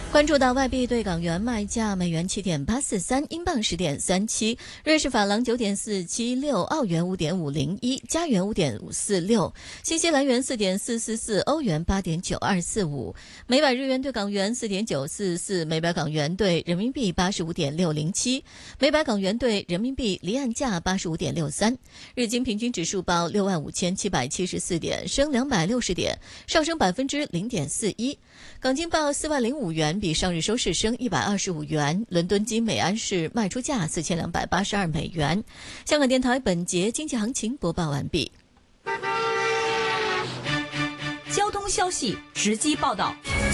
关注到外币对港元卖价：美元7.843，英镑10.37，瑞士法郎9.476，澳元5.501，加元5.546，新西兰元4.444，欧元8.9245，每百日元对港元4.944，每百港元对人民币85.607，每百港元对人民币离岸价85.63。日经平均指数报65,774点，升260点，上升0.41%。港金报4万05元，比上日收市升125元。伦敦金每安士卖出价4282美元。香港电台本节经济行情播报完毕。 交通消息直击报道。